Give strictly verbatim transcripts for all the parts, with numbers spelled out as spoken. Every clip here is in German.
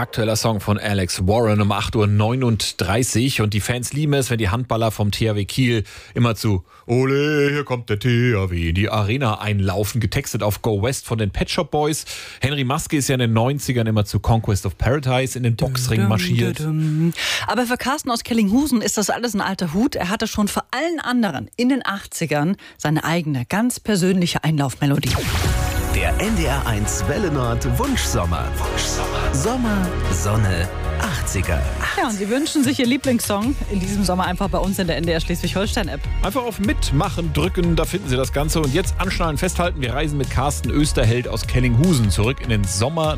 Aktueller Song von Alex Warren um acht Uhr neununddreißig. Und die Fans lieben es, wenn die Handballer vom T H W Kiel immer zu Ole, hier kommt der T H W in die Arena einlaufen. Getextet auf Go West von den Pet Shop Boys. Henry Maske ist ja in den neunzigern immer zu Conquest of Paradise in den Boxring marschiert. Aber für Carsten aus Kellinghusen ist das alles ein alter Hut. Er hatte schon vor allen anderen in den achtzigern seine eigene, ganz persönliche Einlaufmelodie. Der N D R eins Welle Nord Wunschsommer. Wunschsommer. Sommer, Sonne, achtziger. Ja, und Sie wünschen sich Ihr Lieblingssong in diesem Sommer einfach bei uns in der N D R Schleswig-Holstein-App. Einfach auf Mitmachen drücken, da finden Sie das Ganze. Und jetzt anschnallen, festhalten, wir reisen mit Carsten Österheld aus Kellinghusen zurück in den Sommer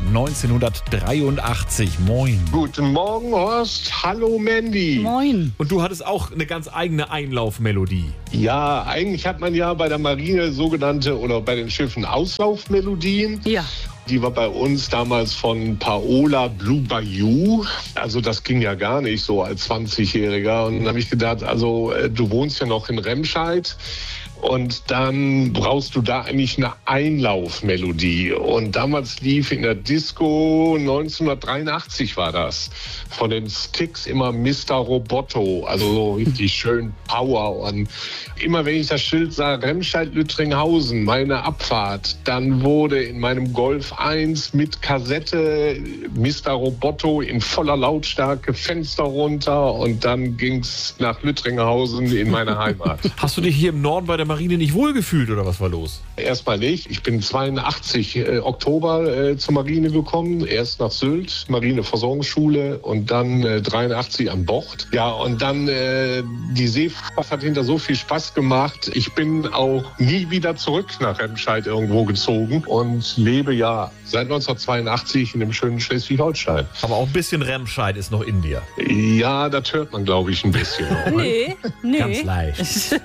neunzehnhundertdreiundachtzig. Moin. Guten Morgen, Horst. Hallo, Mandy. Moin. Und du hattest auch eine ganz eigene Einlaufmelodie. Ja, eigentlich hat man ja bei der Marine sogenannte oder bei den Schiffen Auslaufmelodien. Ja. Die war bei uns damals von Paola Blue Bayou. Also das ging ja gar nicht so als zwanzigjähriger. Und dann habe ich gedacht, also du wohnst ja noch in Remscheid. Und dann brauchst du da eigentlich eine Einlaufmelodie. Und damals lief in der Disco, neunzehnhundertdreiundachtzig war das, von den Sticks immer Mister Roboto. Also so richtig schön Power. Und immer wenn ich das Schild sah, Remscheid-Lüttringhausen, meine Abfahrt, dann wurde in meinem Golf eins mit Kassette Mister Roboto in voller Lautstärke, Fenster runter. Und dann ging's nach Lüttringhausen in meine Heimat. Hast du dich hier im Norden bei der Marine nicht wohlgefühlt oder was war los? Erstmal nicht. Ich bin zweiundachtzig äh, Oktober äh, zur Marine gekommen. Erst nach Sylt, Marineversorgungsschule und dann äh, dreiundachtzig an Bord. Ja, und dann äh, die Seefahrt hat hinter so viel Spaß gemacht. Ich bin auch nie wieder zurück nach Remscheid irgendwo gezogen und lebe ja seit neunzehnhundertzweiundachtzig in dem schönen Schleswig-Holstein. Aber auch ein bisschen Remscheid ist noch in dir. Ja, das hört man, glaube ich, ein bisschen. Nee, nee. Ganz leicht.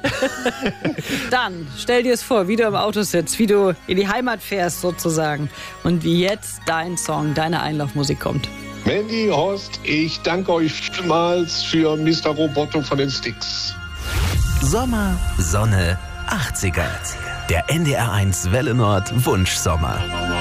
Dann stell dir es vor, wie du im Auto sitzt, wie du in die Heimat fährst sozusagen und wie jetzt dein Song, deine Einlaufmusik kommt. Mandy, Horst, ich danke euch vielmals für Mister Roboto von den Sticks. Sommer, Sonne, achtziger. Der N D R eins Welle Nord Wunschsommer.